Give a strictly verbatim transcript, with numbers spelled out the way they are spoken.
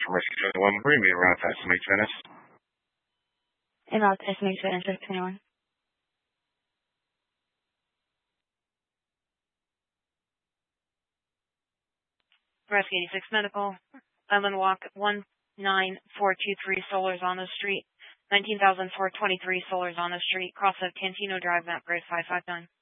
From Rescue twenty-one, Marine, around to S M H Venice. And out to S M H Venice, twenty-one. Rescue eighty-six Medical, Island Walk, one nine four two three Solorzano Street, nineteen thousand four hundred twenty-three Solorzano Street, cross of Cantino Drive, map grade five five nine.